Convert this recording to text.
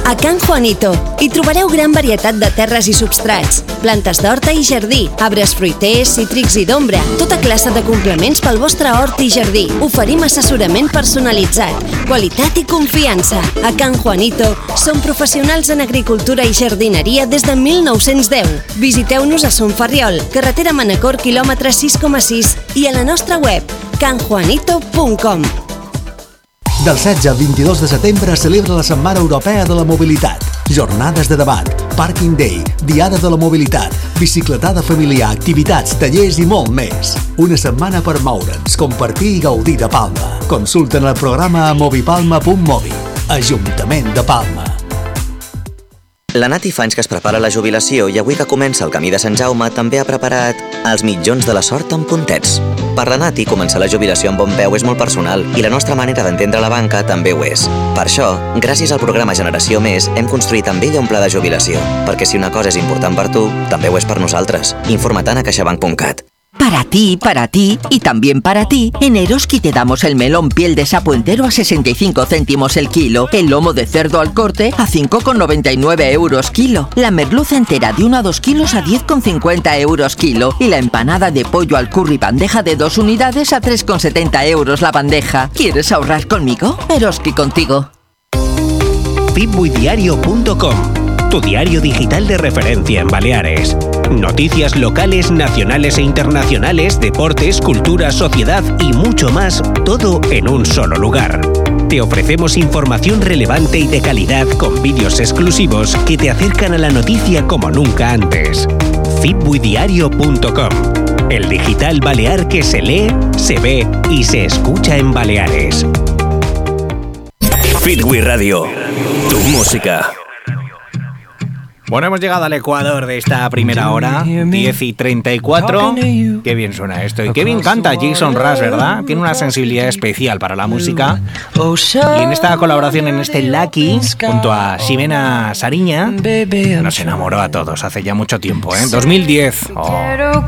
A Can Juanito hi trobareu gran varietat de terres i substrats, plantes d'horta i jardí, arbres fruiters, cítrics i d'ombra, tota classe de complements pel vostre hort i jardí. Oferim assessorament personalitzat, qualitat i confiança. A Can Juanito som professionals en agricultura i jardineria des de 1910. Visiteu-nos a Son Ferriol, carretera Manacor, quilòmetre 6,6 i a la nostra web canjuanito.com. Del 16 al 22 de setembre celebra la Setmana Europea de la Mobilitat. Jornades de debat, Parking Day, Diada de la Mobilitat, bicicletada familiar, activitats, tallers i molt més. Una setmana per moure'ns, compartir i gaudir de Palma. Consulten el programa a movipalma.mobi. Ajuntament de Palma. La Nati fa anys que es prepara la jubilació i avui que comença el camí de Sant Jaume també ha preparat els mitjons de la sort amb puntets. Per la Nati, començar la jubilació amb bon peu és molt personal i la nostra manera d'entendre la banca també ho és. Per això, gràcies al programa Generació Més, hem construït amb ella un pla de jubilació, perquè si una cosa és important per tu, també ho és per nosaltres. Informa-te'n a caixabank.cat. Para ti y también para ti, en Eroski te damos el melón piel de sapo entero a 65 céntimos el kilo, el lomo de cerdo al corte a 5,99 euros kilo, la merluza entera de 1 a 2 kilos a 10,50 euros kilo y la empanada de pollo al curry bandeja de 2 unidades a 3,70 euros la bandeja. ¿Quieres ahorrar conmigo? Eroski contigo. Fitbuidiario.com, tu diario digital de referencia en Baleares. Noticias locales, nacionales e internacionales, deportes, cultura, sociedad y mucho más, todo en un solo lugar. Te ofrecemos información relevante y de calidad con vídeos exclusivos que te acercan a la noticia como nunca antes. Fitbuidiario.com, el digital balear que se lee, se ve y se escucha en Baleares. Fitbui Radio, tu música. Bueno, hemos llegado al Ecuador de esta primera hora, 10:34. Qué bien suena esto y qué bien canta Jason Russ, ¿verdad? Tiene una sensibilidad especial para la música. Y en esta colaboración, en este Lucky, junto a Ximena Sariña, nos enamoró a todos hace ya mucho tiempo, ¿eh? 2010. Oh.